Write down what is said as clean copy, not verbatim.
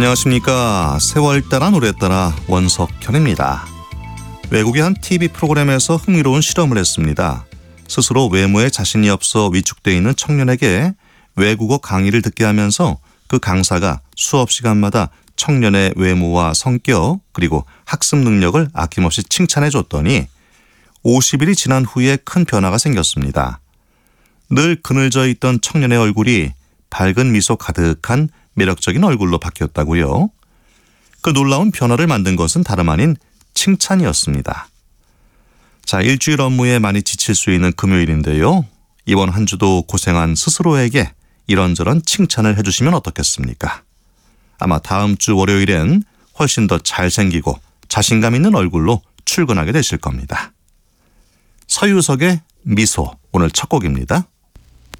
안녕하십니까. 세월 따라 노래 따라 원석현입니다. 외국의 한 TV 프로그램에서 흥미로운 실험을 했습니다. 스스로 외모에 자신이 없어 위축되어 있는 청년에게 외국어 강의를 듣게 하면서 그 강사가 수업 시간마다 청년의 외모와 성격 그리고 학습 능력을 아낌없이 칭찬해 줬더니 50일이 지난 후에 큰 변화가 생겼습니다. 늘 그늘져 있던 청년의 얼굴이 밝은 미소 가득한 매력적인 얼굴로 바뀌었다고요. 그 놀라운 변화를 만든 것은 다름 아닌 칭찬이었습니다. 자, 일주일 업무에 많이 지칠 수 있는 금요일인데요. 이번 한 주도 고생한 스스로에게 이런저런 칭찬을 해주시면 어떻겠습니까? 아마 다음 주 월요일엔 훨씬 더 잘생기고 자신감 있는 얼굴로 출근하게 되실 겁니다. 서유석의 미소, 오늘 첫 곡입니다.